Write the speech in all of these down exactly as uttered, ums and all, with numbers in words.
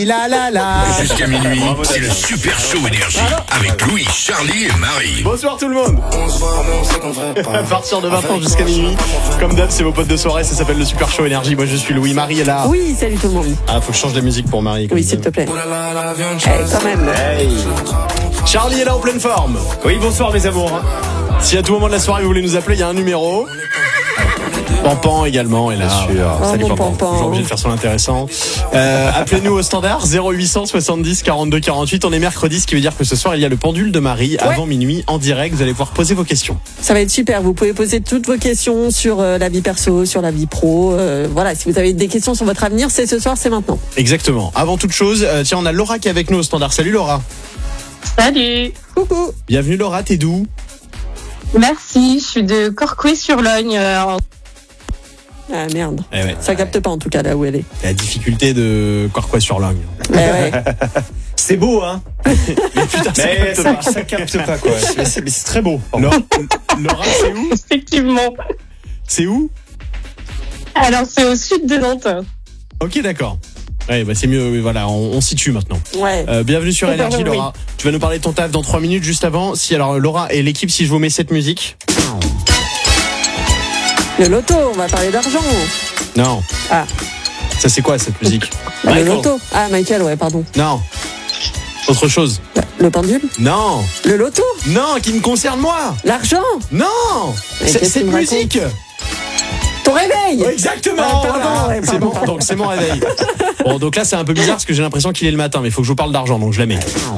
La la la. Jusqu'à minuit, c'est le Super Show Énergie avec Louis, Charlie et Marie. Bonsoir tout le monde. À partir de maintenant jusqu'à minuit, comme d'hab, c'est vos potes de soirée, ça s'appelle le Super Show Énergie. Moi je suis Louis, Marie est là. Oui, salut tout le monde. Ah, faut que je change de musique pour Marie. Oui, s'il te plaît. Eh, quand même. Hey. Charlie est là en pleine forme. Oui, bonsoir mes amours. Si à tout moment de la soirée vous voulez nous appeler, il y a un numéro. Pampan également est là. Bien sûr. Oh, Salut mon Pampan. Pampan. Toujours obligé de faire son intéressant. Euh, appelez-nous au standard zéro huit cent soixante-dix quarante-deux quarante-huit. On est mercredi, ce qui veut dire que ce soir il y a le pendule de Marie avant minuit en direct. Vous allez pouvoir poser vos questions. Ça va être super. Vous pouvez poser toutes vos questions sur euh, la vie perso, sur la vie pro. Euh, voilà, si vous avez des questions sur votre avenir, c'est ce soir, c'est maintenant. Exactement. Avant toute chose, euh, tiens, on a Laura qui est avec nous au standard. Salut Laura. Salut. Coucou. Bienvenue Laura, t'es d'où? Merci, je suis de Corcoué-sur-Logne. euh, Ah merde. Eh ouais. Ça capte pas en tout cas là où elle est. La difficulté de Corcoy-sur-Logne. Eh ouais. C'est beau, hein. Mais putain, ça Mais capte ça, pas. ça capte pas, quoi. Mais c'est, mais c'est très beau. Laura, Laura, c'est où? Effectivement. C'est où? Alors, c'est au sud de Nantes. Ok, d'accord. Ouais, bah c'est mieux, voilà, on, on situe maintenant. Ouais. Euh, bienvenue sur Oui. Énergie, Laura. Tu vas nous parler de ton taf dans trois minutes, juste avant. Si, alors, Laura et l'équipe, si je vous mets cette musique. Le loto, on va parler d'argent. Non. Ah. Ça, c'est quoi, cette musique? Bah, le Michael. loto. Ah, Michael, ouais, pardon. Non. Autre chose. Le pendule. Non. Le loto. Non, qui me concerne moi. L'argent. Non. Mais C'est qu'est-ce cette qu'il me musique. Ton réveil. Exactement. Ah, pardon, Voilà. ouais, C'est pardon, bon, pardon. donc c'est mon réveil. Bon, donc là, c'est un peu bizarre parce que j'ai l'impression qu'il est le matin, mais il faut que je vous parle d'argent, donc je la mets.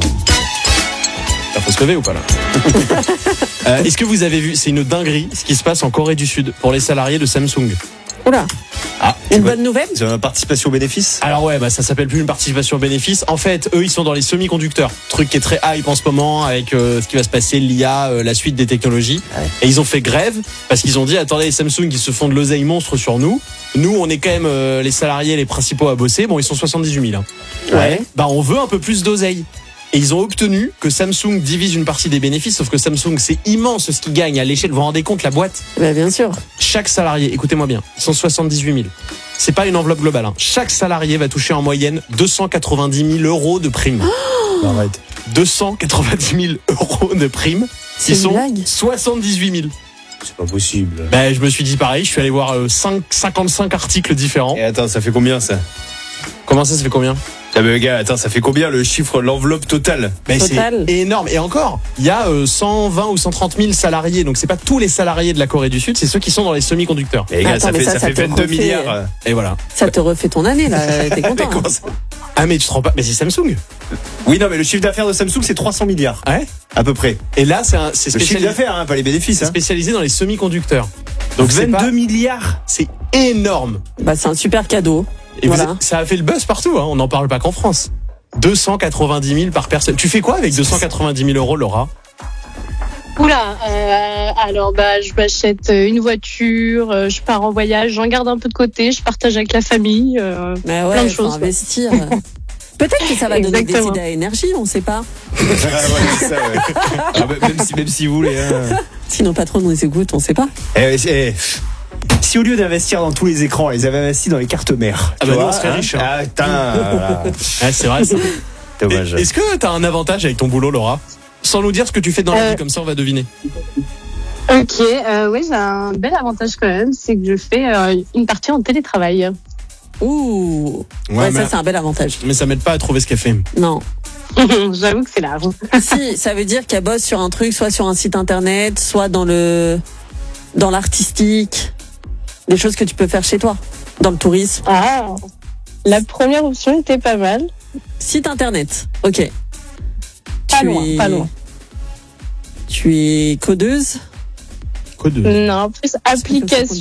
Ça faut se lever ou pas là? euh, Est-ce que vous avez vu, c'est une dinguerie ce qui se passe en Corée du Sud pour les salariés de Samsung? Oula. Ah, Une bonne nouvelle. Ils ont une participation au bénéfice. Alors ouais, bah ça s'appelle plus une participation au bénéfice. En fait, eux, ils sont dans les semi-conducteurs. Truc qui est très hype en ce moment avec euh, ce qui va se passer, l'I A, euh, la suite des technologies. Ouais. Et ils ont fait grève parce qu'ils ont dit, attendez, les Samsung, ils se font de l'oseille monstre sur nous. Nous, on est quand même euh, les salariés les principaux à bosser. Bon, ils sont soixante-dix-huit mille. Hein. Ouais. Bah on veut un peu plus d'oseille. Et ils ont obtenu que Samsung divise une partie des bénéfices, sauf que Samsung, c'est immense ce qu'ils gagnent à l'échelle. Vous vous rendez compte, la boîte? Bah, bien sûr. Chaque salarié, écoutez-moi bien, ils sont soixante-dix-huit mille. C'est pas une enveloppe globale. Hein. Chaque salarié va toucher en moyenne deux cent quatre-vingt-dix mille euros de primes. Arrête. deux cent quatre-vingt-dix mille euros de primes. C'est Ils une sont blague. soixante-dix-huit mille. C'est pas possible. Ben, je me suis dit pareil, je suis allé voir euh, cinq, cinquante-cinq articles différents. Et attends, ça fait combien ça? Comment ça, ça fait combien? Ah mais gars, attends, ça fait combien le chiffre, l'enveloppe totale? Ben, Total. c'est énorme. Et encore, il y a euh, cent vingt ou cent trente mille salariés. Donc c'est pas tous les salariés de la Corée du Sud, c'est ceux qui sont dans les semi-conducteurs. Et gars, Attends, ça mais fait, ça, ça ça fait te vingt-deux refait- milliards. Et voilà. Ça te refait ton année là. T'es content. Mais hein. comment ça? Ah mais tu te rends pas. Mais c'est Samsung. Oui, non, mais le chiffre d'affaires de Samsung, c'est trois cents milliards. Ouais. À peu près. Et là, c'est un- c'est Le chiffre spécialisé, d'affaires, hein, pas les bénéfices. c'est Hein. spécialisé dans les semi-conducteurs. Donc c'est vingt-deux pas- milliards. c'est énorme. Bah, c'est un super cadeau. Et vous Voilà. êtes- ça a fait le buzz partout, hein. On n'en parle pas qu'en France. deux cent quatre-vingt-dix mille par personne. Tu fais quoi avec deux cent quatre-vingt-dix mille euros, Laura? Oula. Euh, alors, bah, je m'achète une voiture, euh, je pars en voyage, j'en garde un peu de côté, je partage avec la famille. euh, Mais Plein ouais, de faut choses, investir. Peut-être que ça va donner des Exactement. idées à énergie, on sait pas. Ah ouais, c'est ça, ouais. Ah, bah, même si, même si vous voulez. Hein. Si nos patrons nous écoutent, on sait pas. Eh, eh, si au lieu d'investir dans tous les écrans, ils avaient investi dans les cartes mères. Ah tu bah vois, nous, on serait hein. riches, hein. Ah putain, voilà. Ouais, c'est vrai. c'est- Dommage. Et- Est-ce que t'as un avantage avec ton boulot, Laura? Sans nous dire ce que tu fais dans la Euh. vie, comme ça on va deviner. Ok, euh, ouais, j'ai un bel avantage quand même, c'est que je fais euh, une partie en télétravail. Ouh. Ouais, Ouais, mais, ça c'est un bel avantage. mais ça m'aide pas à trouver ce qu'elle fait. Non. J'avoue que c'est large. Si, ça veut dire qu'elle bosse sur un truc, soit sur un site internet, soit dans le dans l'artistique, des choses que tu peux faire chez toi, dans le tourisme. Ah, la première option était pas mal. Site internet, ok. Pas Tu loin, es- pas loin. Tu es codeuse? Quoi de... Non, plus application.